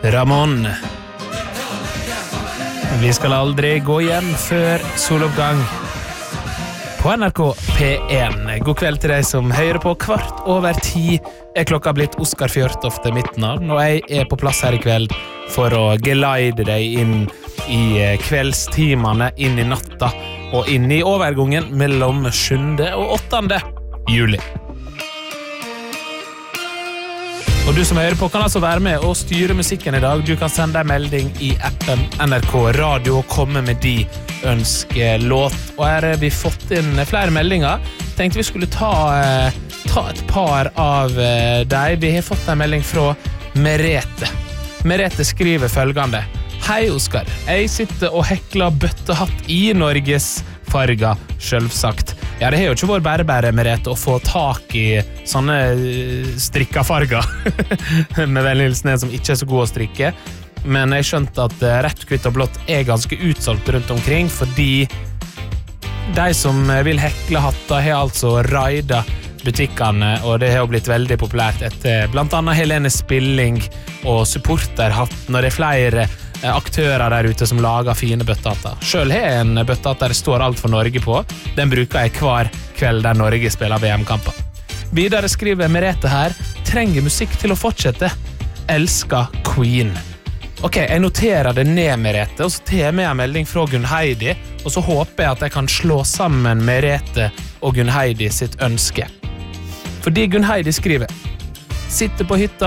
Ramón. Vi skal aldri gå hjem før soloppgang på NRK P1. God kveld til deg som hører på. 10:15 klokka blitt Oskar Fjørtofte mitt navn, og jeg på plass her i kveld for å geleide deg inn i kveldstimene, inn i natta og inn i overgangen mellom 7. og 8. juli. Og du som hører på kan altså være med og styre musikken i dag. Du kan sende en melding i appen NRK Radio og komme med de ønskelåt. Og her har vi fått inn flere meldinger. Tenkte vi skulle ta et par av deg. Vi har fått en melding fra Merete. Merete skriver følgende: Hei Oskar, jeg sitter og hekler bøttehatt i Norges farga, selvsagt. Ja, det har jo ikke vært bare Merete å få tak i sånne strikka farger med vennligelsene som ikke så god å strikke, men jeg skjønte at rett, kvitt og blått ganske utsolgt rundt omkring, fordi de som vil hekle hatter har altså raida butikkene, og det har jo blitt veldig populært etter blant annet Helene Spilling og supporterhatt, når det flere aktører der ute som lager fine bøttehatter. Selv har jeg en bøttehatt der det står alt for Norge på. Den bruker jeg hver kveld der Norge spiller VM-kamper. Videre skriver Merete her: trenger musikk til å fortsette. Elsker Queen. Ok, jeg noterer det ned, Merete, og så tar jeg med en melding fra Gunn Heidi, og så håper jeg at jeg kan slå sammen Merete og Gunn Heidi sitt ønske. Fordi Gunn Heidi skriver: sitter på hytta